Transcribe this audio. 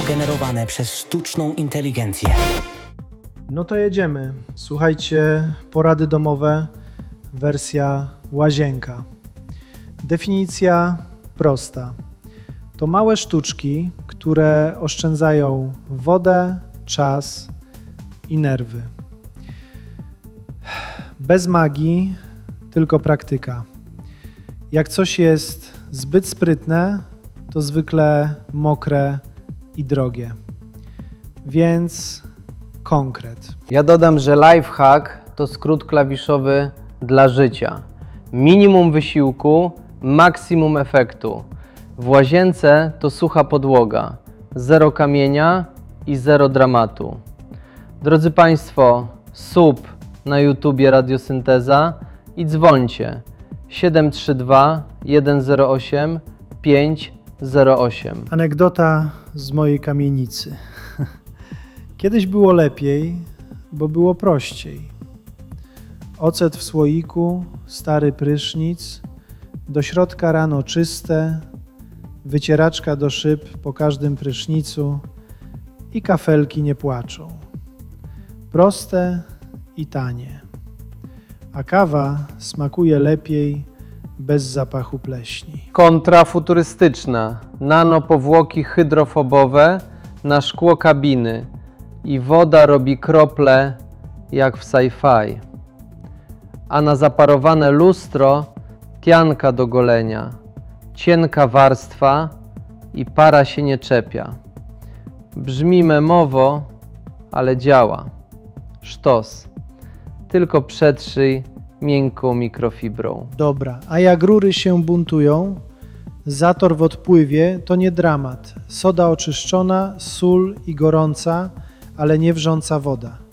generowane przez sztuczną inteligencję. No to jedziemy. Słuchajcie, porady domowe, wersja łazienka. Definicja prosta. To małe sztuczki, które oszczędzają wodę, czas i nerwy. Bez magii, tylko praktyka. Jak coś jest zbyt sprytne, to zwykle mokre i drogie. Więc konkret. Ja dodam, że lifehack to skrót klawiszowy dla życia. Minimum wysiłku, maksimum efektu. W łazience to sucha podłoga, zero kamienia i zero dramatu. Drodzy Państwo, sub na YouTubie Radiosynteza i dzwońcie 732 108 508. Anegdota z mojej kamienicy. Kiedyś było lepiej, bo było prościej. Ocet w słoiku, stary prysznic, do środka rano czyste, wycieraczka do szyb po każdym prysznicu i kafelki nie płaczą. Proste i tanie. A kawa smakuje lepiej bez zapachu pleśni. Kontrafuturystyczna, nanopowłoki hydrofobowe na szkło kabiny i woda robi krople jak w sci-fi. A na zaparowane lustro tianka do golenia, cienka warstwa i para się nie czepia. Brzmi memowo, ale działa. Sztos. Tylko przetrzyj miękką mikrofibrą. Dobra, a jak rury się buntują, zator w odpływie to nie dramat. Soda oczyszczona, sól i gorąca, ale nie wrząca woda.